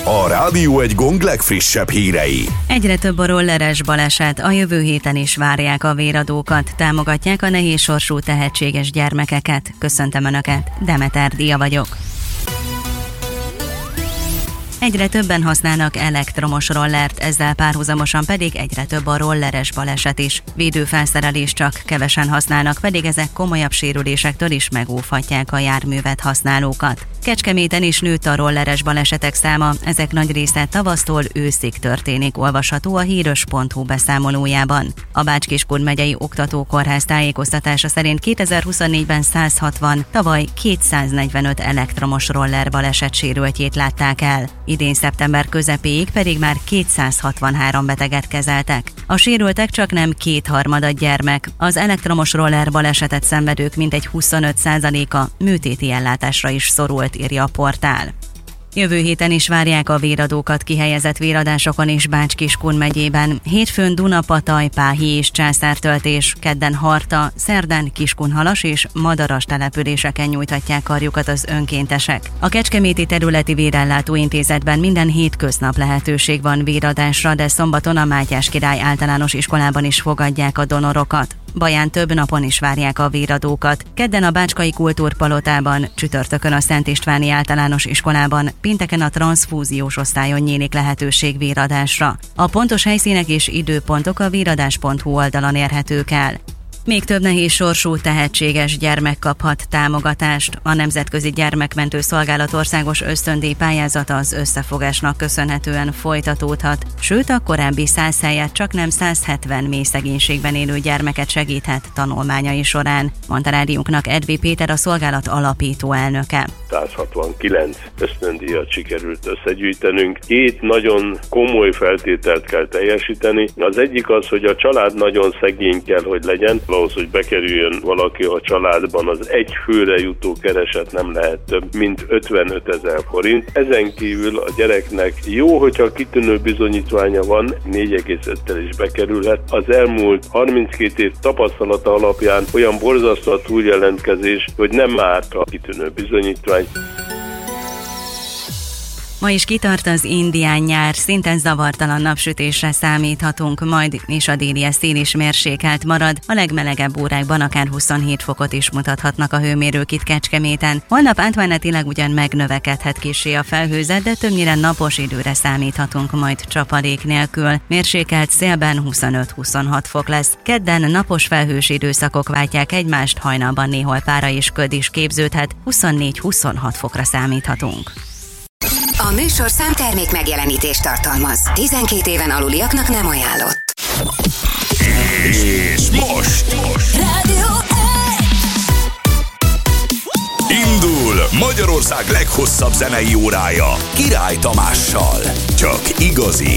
A Rádió Egy Gong legfrissebb hírei. Egyre több a rolleres baleset, a jövő héten is várják a véradókat, támogatják a nehéz sorsú tehetséges gyermekeket. Köszöntöm Önöket, Demeter Dia vagyok. Egyre többen használnak elektromos rollert, ezzel párhuzamosan pedig egyre több a rolleres baleset is. Védőfelszerelést csak kevesen használnak, pedig ezek komolyabb sérülésektől is megóvhatják a járművet használókat. Kecskeméten is nőtt a rolleres balesetek száma, ezek nagy része tavasztól őszig történik, olvasható a híros.hu beszámolójában. A Bács-Kiskun megyei oktatókórház tájékoztatása szerint 2024-ben 160, tavaly 245 elektromos roller baleset sérültjét látták el. Idén szeptember közepéig pedig már 263 beteget kezeltek. A sérültek csaknem 2/3 gyermek, az elektromos roller balesetet szenvedők mintegy 25%-a műtéti ellátásra is szorult, írja a portál. Jövő héten is várják a véradókat kihelyezett véradásokon is Bács-Kiskun megyében. Hétfőn Dunapataj, Páhi és Császártöltés, kedden Harta, szerdán Kiskunhalas és Madaras településeken nyújthatják karjukat az önkéntesek. A Kecskeméti Területi Vérellátó Intézetben minden hétköznap lehetőség van véradásra, de szombaton a Mátyás Király Általános Iskolában is fogadják a donorokat. Baján több napon is várják a véradókat. Kedden a Bácskai Kultúrpalotában, csütörtökön a Szent Istváni Általános Iskolában, pénteken a transzfúziós osztályon nyílik lehetőség véradásra. A pontos helyszínek és időpontok a véradás.hu oldalon érhetők el. Még több nehéz sorsú tehetséges gyermek kaphat támogatást. A Nemzetközi Gyermekmentő Szolgálat országos ösztöndíj pályázata az összefogásnak köszönhetően folytatódhat, sőt a korábbi 100 helyett csaknem 170 mély szegénységben élő gyermeket segíthet tanulmányai során, mondta rádiónknak Edvi Péter, a szolgálat alapító elnöke. 169 ösztöndíjat sikerült összegyűjtenünk. 2 nagyon komoly feltételt kell teljesíteni. Az egyik az, hogy a család nagyon szegény kell, hogy legyen. Ahhoz, hogy bekerüljön valaki a családban, az egy főre jutó kereset nem lehet több, mint 55 000 forint. Ezen kívül a gyereknek jó, hogyha kitűnő bizonyítványa van, 4,5-tel is bekerülhet. Az elmúlt 32 év tapasztalata alapján olyan borzasztó a túljelentkezés, hogy nem árt a kitűnő bizonyítvány. Ma is kitart az indián nyár, szinte zavartalan napsütésre számíthatunk, majd és a déli szél is mérsékelt marad, a legmelegebb órákban akár 27 fokot is mutathatnak a hőmérők itt Kecskeméten. Holnap átmenetileg ugyan megnövekedhet kissé a felhőzet, de többnyire napos időre számíthatunk majd csapadék nélkül. Mérsékelt szélben 25-26 fok lesz. Kedden napos felhős időszakok váltják egymást, hajnalban néhol pára és köd is képződhet, 24-26 fokra számíthatunk. A műsorszám termék megjelenítést tartalmaz. 12 éven aluliaknak nem ajánlott. És most Rádió indul Magyarország leghosszabb zenei órája Király Tamással. Csak igazi